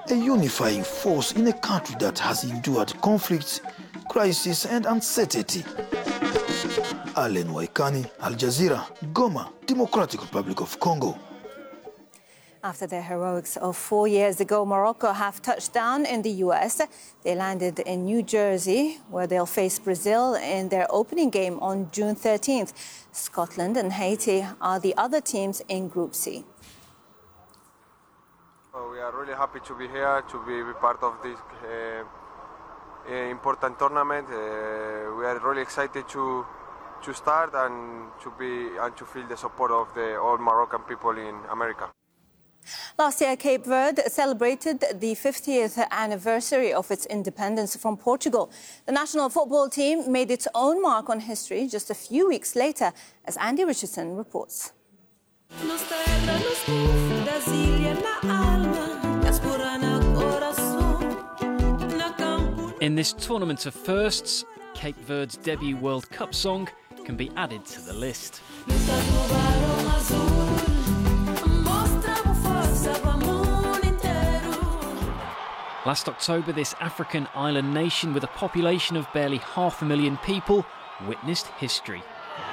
a unifying force in a country that has endured conflicts, crisis and uncertainty. Allen Waikani, Al Jazeera, Goma, Democratic Republic of Congo. After their heroics of 4 years ago, Morocco have touched down in the US. They landed in New Jersey, where they'll face Brazil in their opening game on June 13th. Scotland and Haiti are the other teams in Group C. We are really happy to be here, to be part of this important tournament. We are really excited to start and to feel the support of all Moroccan people in America. Last year, Cape Verde celebrated the 50th anniversary of its independence from Portugal. The national football team made its own mark on history just a few weeks later, as Andy Richardson reports. In this tournament of firsts, Cape Verde's debut World Cup song can be added to the list. Last October, this African island nation with a population of barely 500,000 people witnessed history,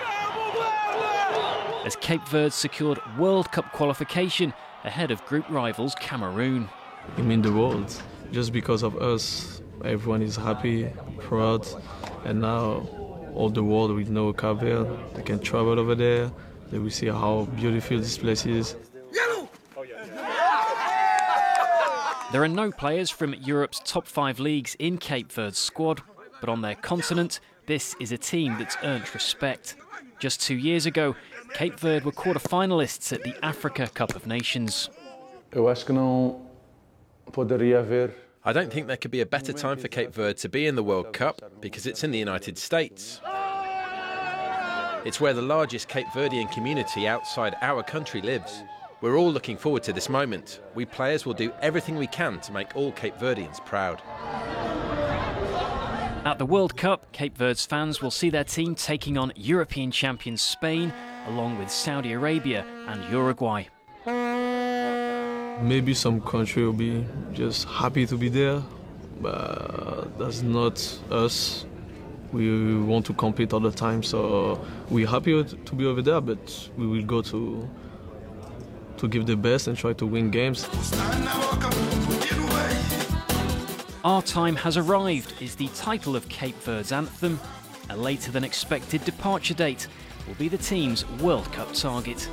as Cape Verde secured World Cup qualification ahead of group rivals Cameroon. It means the world. Just because of us, everyone is happy, proud, and now all the world will know Cape Verde. They can travel over there, they will see how beautiful this place is. There are no players from Europe's top 5 leagues in Cape Verde's squad, but on their continent, this is a team that's earned respect. Just 2 years ago, Cape Verde were quarter-finalists at the Africa Cup of Nations. I don't think there could be a better time for Cape Verde to be in the World Cup because it's in the United States. It's where the largest Cape Verdean community outside our country lives. We're all looking forward to this moment. We players will do everything we can to make all Cape Verdeans proud. At the World Cup, Cape Verde's fans will see their team taking on European champions Spain, along with Saudi Arabia and Uruguay. Maybe some country will be just happy to be there, but that's not us. We want to compete all the time, so we're happy to be over there, but we will go to give the best and try to win games. Our Time Has Arrived is the title of Cape Verde's anthem. A later than expected departure date will be the team's World Cup target.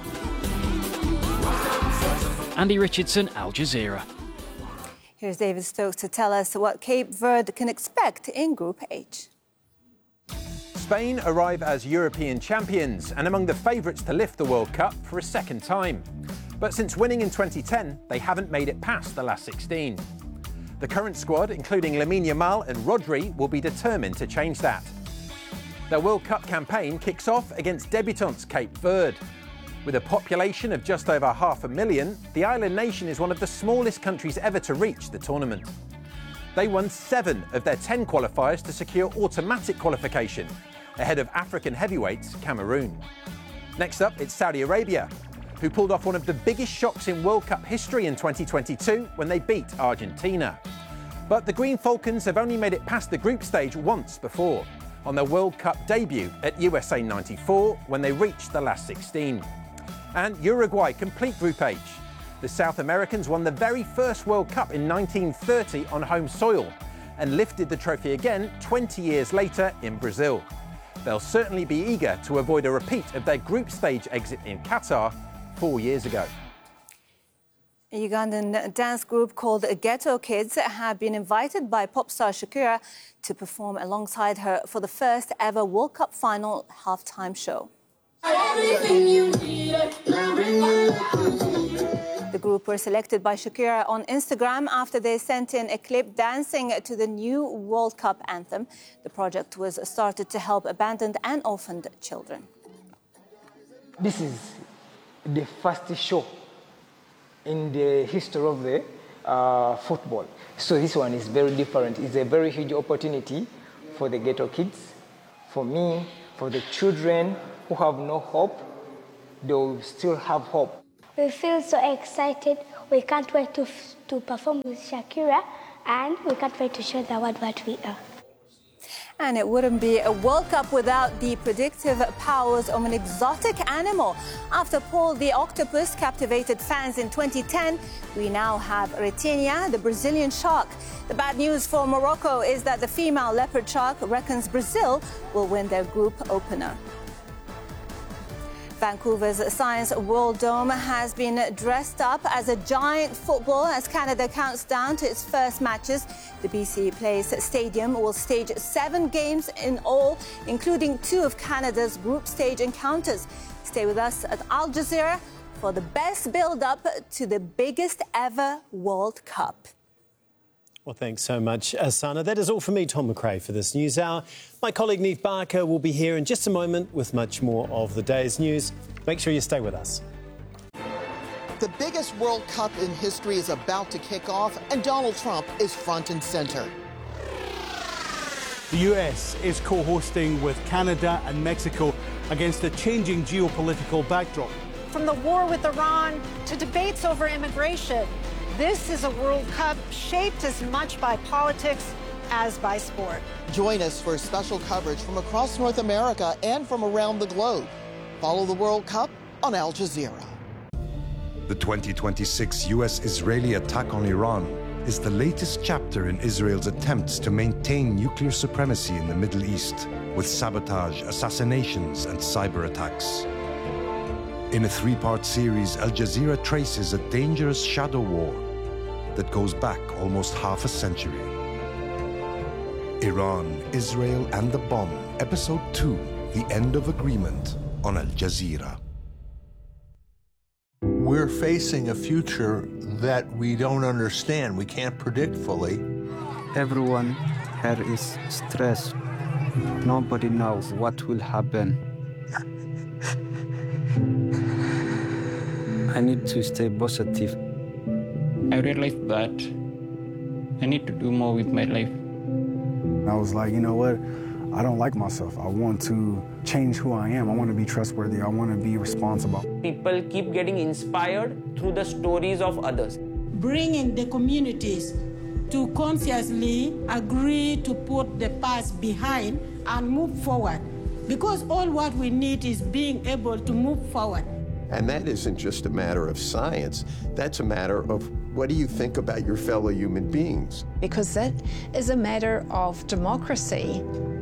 Andy Richardson, Al Jazeera. Here's David Stokes to tell us what Cape Verde can expect in Group H. Spain arrive as European champions and among the favourites to lift the World Cup for a second time. But since winning in 2010, they haven't made it past the last 16. The current squad, including Lamine Yamal and Rodri, will be determined to change that. Their World Cup campaign kicks off against debutants Cape Verde. With a population of just over 500,000, the island nation is one of the smallest countries ever to reach the tournament. They won 7 of their 10 qualifiers to secure automatic qualification, ahead of African heavyweights Cameroon. Next up, it's Saudi Arabia, who pulled off one of the biggest shocks in World Cup history in 2022 when they beat Argentina. But the Green Falcons have only made it past the group stage once before, on their World Cup debut at USA 94 when they reached the last 16. And Uruguay complete Group H. The South Americans won the very first World Cup in 1930 on home soil and lifted the trophy again 20 years later in Brazil. They'll certainly be eager to avoid a repeat of their group stage exit in Qatar 4 years ago. A Ugandan dance group called Ghetto Kids have been invited by pop star Shakira to perform alongside her for the first ever World Cup final halftime show. The group were selected by Shakira on Instagram after they sent in a clip dancing to the new World Cup anthem. The project was started to help abandoned and orphaned children. This is the first show in the history of the football. So this one is very different. It's a very huge opportunity for the Ghetto Kids, for me, for the children who have no hope. They will still have hope. We feel so excited. We can't wait to perform with Shakira, and we can't wait to show the world what we are. And it wouldn't be a World Cup without the predictive powers of an exotic animal. After Paul the octopus captivated fans in 2010, we now have Retenia, the Brazilian shark. The bad news for Morocco is that the female leopard shark reckons Brazil will win their group opener. Vancouver's Science World Dome has been dressed up as a giant football as Canada counts down to its first matches. The BC Place Stadium will stage 7 games in all, including 2 of Canada's group stage encounters. Stay with us at Al Jazeera for the best build-up to the biggest ever World Cup. Well, thanks so much, Sana. That is all from me, Tom McRae, for this News Hour. My colleague Niamh Barker will be here in just a moment with much more of the day's news. Make sure you stay with us. The biggest World Cup in history is about to kick off, and Donald Trump is front and center. The US is co-hosting with Canada and Mexico against a changing geopolitical backdrop. From the war with Iran to debates over immigration, this is a World Cup shaped as much by politics as by sport. Join us for special coverage from across North America and from around the globe. Follow the World Cup on Al Jazeera. The 2026 US-Israeli attack on Iran is the latest chapter in Israel's attempts to maintain nuclear supremacy in the Middle East, with sabotage, assassinations, and cyber attacks. In a 3-part series, Al Jazeera traces a dangerous shadow war that goes back almost half a century. Iran, Israel, and the Bomb, Episode 2, The End of Agreement, on Al Jazeera. We're facing a future that we don't understand, we can't predict fully. Everyone here is stressed. Nobody knows what will happen. I need to stay positive. I realized that I need to do more with my life. I was like, you know what? I don't like myself. I want to change who I am. I want to be trustworthy. I want to be responsible. People keep getting inspired through the stories of others. Bringing the communities to consciously agree to put the past behind and move forward. Because all what we need is being able to move forward. And that isn't just a matter of science. That's a matter of what do you think about your fellow human beings? Because that is a matter of democracy.